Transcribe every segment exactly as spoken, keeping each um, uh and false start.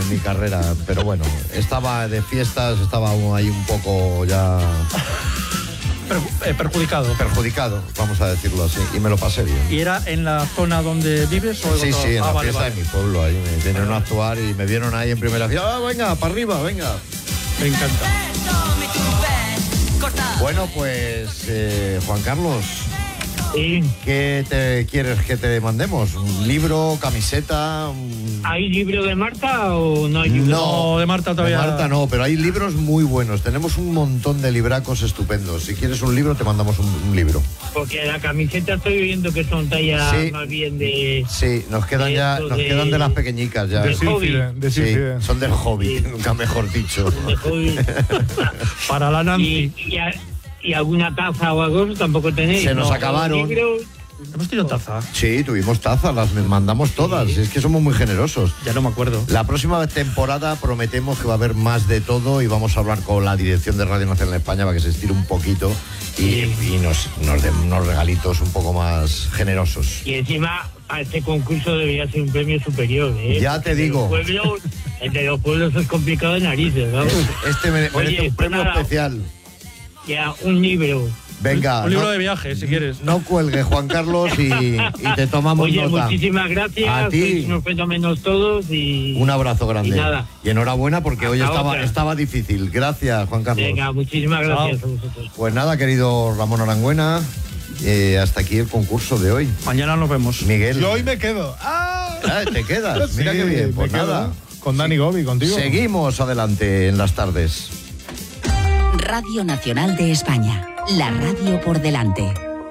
en mi carrera, pero bueno, estaba de fiestas, estaba ahí un poco ya... Per, eh, perjudicado. Perjudicado, vamos a decirlo así, y me lo pasé bien. ¿Y era en la zona donde vives? O sí, otro? sí, en ah, la vale, fiesta vale. de mi pueblo, ahí me vinieron a actuar y me vieron ahí en primera fila. ¡Ah, venga, para arriba, venga! Me encanta. Bueno, pues, eh, Juan Carlos, Sí. ¿qué te quieres que te mandemos? ¿Un libro, camiseta? Un... ¿Hay libro de Marta o no hay libro? No, de Marta todavía. De Marta no, pero hay libros muy buenos. Tenemos un montón de libracos estupendos. Si quieres un libro, te mandamos un, un libro. Porque la camiseta estoy viendo que son tallas Sí. más bien de... Sí, nos quedan ya, Esto nos de- quedan de las pequeñicas ya. de Sí, hobby. de sí, sílfide. son del hobby, Sí. nunca mejor dicho. de hobby. Para la Nancy. y, y, a- y alguna taza o algo tampoco tenéis. Se nos ¿no? acabaron. Libros. ¿Hemos tenido taza? Sí, tuvimos tazas, las mandamos todas. Es que somos muy generosos. Ya no me acuerdo. La próxima temporada prometemos que va a haber más de todo y vamos a hablar con la dirección de Radio Nacional de España para que se estire un poquito y, y nos, nos den unos regalitos un poco más generosos. Y encima, a este concurso debería ser un premio superior, ¿eh? Ya te El de digo. los pueblos- el de los pueblos es complicado de narices, ¿no? Este mere- merece Oye, un pues premio nada. especial. Ya, un libro. Venga, Un libro no, de viaje, si quieres. no cuelgue, Juan Carlos, y, y te tomamos Oye, nota. muchísimas gracias. A ti. Sois unos fenómenos todos y... Un abrazo grande. Y nada. Y enhorabuena porque hoy Hasta estaba, otra. estaba difícil. Gracias, Juan Carlos. Venga, muchísimas gracias Chao. a vosotros. Pues nada, querido Ramón Arangüena, eh, hasta aquí el concurso de hoy. Mañana nos vemos. Miguel. Yo hoy me quedo. ¡Ah! Ah, te quedas. Mira Sí, qué bien. Pues me quedo. nada. Con Dani Gobi, contigo. Seguimos adelante en las tardes. Radio Nacional de España. La radio por delante.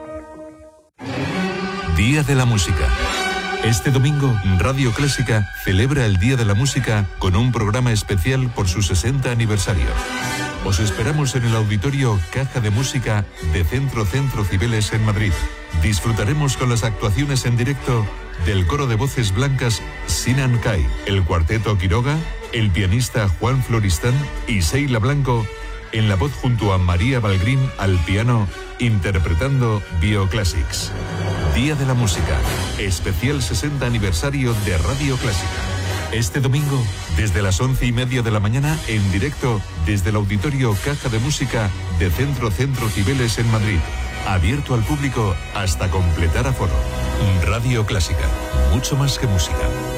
Día de la Música. Este domingo, Radio Clásica celebra el Día de la Música con un programa especial por su sesenta aniversario. Os esperamos en el auditorio Caja de Música de Centro Centro Cibeles en Madrid. Disfrutaremos con las actuaciones en directo del coro de voces blancas Sinan Kai, el cuarteto Quiroga, el pianista Juan Floristán y Seila Blanco en la voz junto a María Balgrín al piano, interpretando Bioclassics. Día de la Música, especial sesenta aniversario de Radio Clásica. Este domingo, desde las once y media de la mañana, en directo desde el auditorio Caja de Música de Centro Centro Cibeles en Madrid. Abierto al público hasta completar aforo. Radio Clásica, mucho más que música.